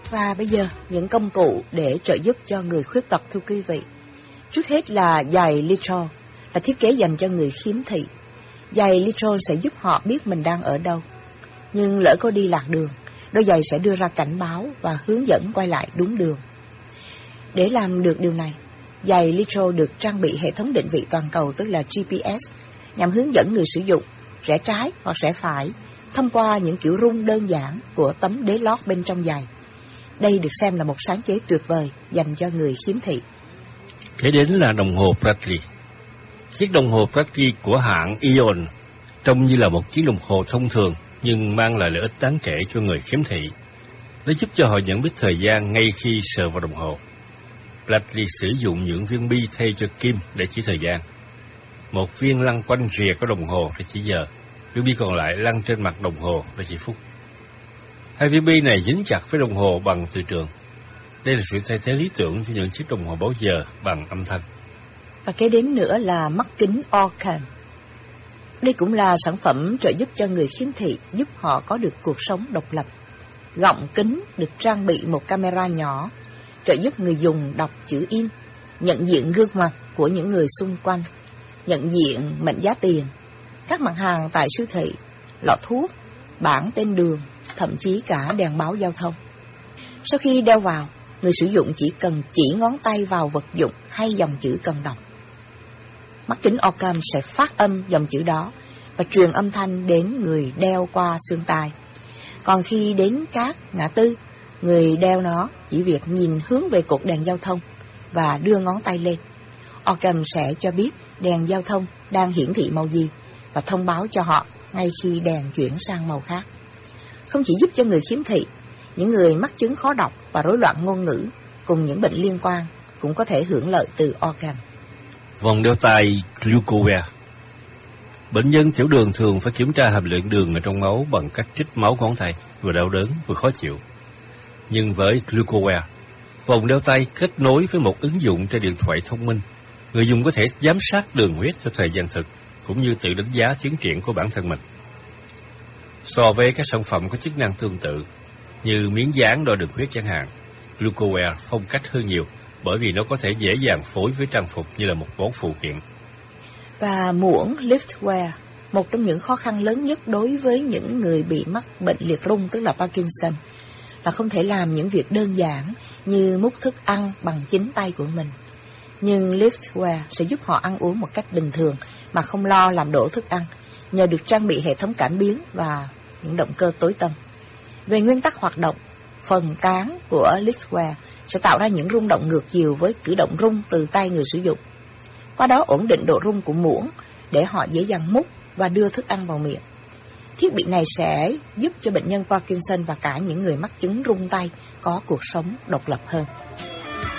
Và bây giờ, những công cụ để trợ giúp cho người khuyết tật thưa quý vị. Trước hết là giày Little, là thiết kế dành cho người khiếm thị. Giày Little sẽ giúp họ biết mình đang ở đâu. Nhưng lỡ có đi lạc đường, đôi giày sẽ đưa ra cảnh báo và hướng dẫn quay lại đúng đường. Để làm được điều này, giày Little được trang bị hệ thống định vị toàn cầu, tức là GPS, nhằm hướng dẫn người sử dụng rẽ trái hoặc rẽ phải thông qua những kiểu rung đơn giản của tấm đế lót bên trong giày. Đây được xem là một sáng chế tuyệt vời dành cho người khiếm thị. Kế đến là đồng hồ Bradley. Chiếc đồng hồ Bradley của hãng Ion trông như là một chiếc đồng hồ thông thường nhưng mang lại lợi ích đáng kể cho người khiếm thị. Nó giúp cho họ nhận biết thời gian ngay khi sờ vào đồng hồ. Bradley sử dụng những viên bi thay cho kim để chỉ thời gian. Một viên lăn quanh rìa của đồng hồ để chỉ giờ, viên bi còn lại lăn trên mặt đồng hồ để chỉ phút. Hai viên bi này dính chặt với đồng hồ bằng từ trường. Đây là sự thay thế lý tưởng cho những chiếc đồng hồ báo giờ bằng âm thanh. Và kế đến nữa là mắt kính Occam. Đây cũng là sản phẩm trợ giúp cho người khiếm thị, giúp họ có được cuộc sống độc lập. Gọng kính được trang bị một camera nhỏ, trợ giúp người dùng đọc chữ in, nhận diện gương mặt của những người xung quanh, nhận diện mệnh giá tiền, các mặt hàng tại siêu thị, lọ thuốc, bảng tên đường, thậm chí cả đèn báo giao thông. Sau khi đeo vào, người sử dụng chỉ cần chỉ ngón tay vào vật dụng hay dòng chữ cần đọc. Mắt kính Occam sẽ phát âm dòng chữ đó và truyền âm thanh đến người đeo qua xương tai. Còn khi đến các ngã tư, người đeo nó chỉ việc nhìn hướng về cột đèn giao thông và đưa ngón tay lên. Occam sẽ cho biết đèn giao thông đang hiển thị màu gì và thông báo cho họ ngay khi đèn chuyển sang màu khác. Không chỉ giúp cho người khiếm thị, những người mắc chứng khó đọc và rối loạn ngôn ngữ cùng những bệnh liên quan cũng có thể hưởng lợi từ Occam. Vòng đeo tay Glucoware. Bệnh nhân tiểu đường thường phải kiểm tra hàm lượng đường ở trong máu bằng cách trích máu ngón tay, vừa đau đớn vừa khó chịu. Nhưng với Glucoware, vòng đeo tay kết nối với một ứng dụng trên điện thoại thông minh. Người dùng có thể giám sát đường huyết theo thời gian thực, cũng như tự đánh giá tiến triển của bản thân mình. So với các sản phẩm có chức năng tương tự, như miếng dán đo đường huyết chẳng hạn, Glucoware phong cách hơn nhiều, bởi vì nó có thể dễ dàng phối với trang phục như là một món phụ kiện. Và muỗng Liftware, một trong những khó khăn lớn nhất đối với những người bị mắc bệnh liệt rung, tức là Parkinson, là không thể làm những việc đơn giản như múc thức ăn bằng chính tay của mình. Nhưng Liftware sẽ giúp họ ăn uống một cách bình thường mà không lo làm đổ thức ăn, nhờ được trang bị hệ thống cảm biến và những động cơ tối tân. Về nguyên tắc hoạt động, phần cán của Liftware sẽ tạo ra những rung động ngược chiều với cử động rung từ tay người sử dụng. Qua đó ổn định độ rung của muỗng để họ dễ dàng múc và đưa thức ăn vào miệng. Thiết bị này sẽ giúp cho bệnh nhân Parkinson và cả những người mắc chứng rung tay có cuộc sống độc lập hơn.